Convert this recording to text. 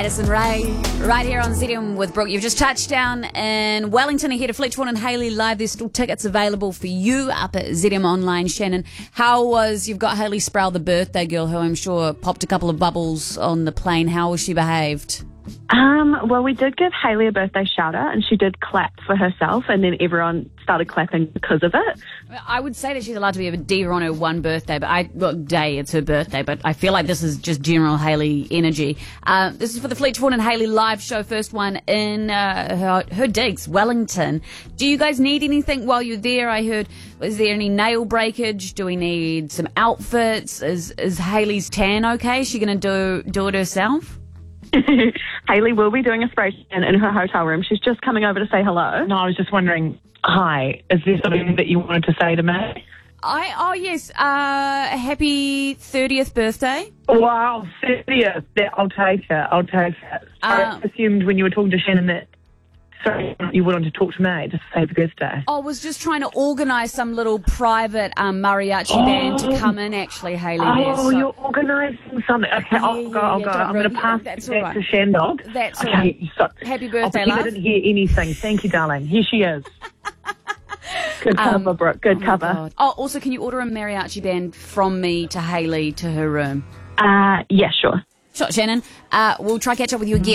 Addison Rae, right here on ZM with Brooke. You've just touched down in Wellington ahead of Fletcher and Hayley live. There's still tickets available for you up at ZM Online. Shannon, you've got Hayley Sproul, the birthday girl, who I'm sure popped a couple of bubbles on the plane. How was she behaved? Well, we did give Hayley a birthday shout out and she did clap for herself and then everyone started clapping because of it. I would say that she's allowed to be a diva on her one birthday, it's her birthday, but I feel like this is just general Hayley energy. This is for the Fletcher and Hayley live show, first one in her digs, Wellington. Do you guys need anything while you're there? I heard, is there any nail breakage? Do we need some outfits? Is Hayley's tan okay? Is she going to do it herself? Hayley will be doing a spray tan in her hotel room. She's just coming over to say hello. No, I was just wondering, hi, is there something that you wanted to say to me? Yes, happy 30th birthday. Wow, 30th. I'll take it. I assumed when you were talking to Shannon that you wanted to talk to me just to say happy birthday. I was just trying to organise some little private mariachi band to come in, actually, Hayley. You're organising something. Okay, I'll go. I'm going to pass it back to Shandog. That's okay, right. So, Happy birthday, love. I didn't hear anything. Thank you, darling. Here she is. Good cover, Brooke. Good cover. God. Also, can you order a mariachi band from me to Hayley to her room? Yeah, sure. Sure, Shannon. We'll try catch up with you again.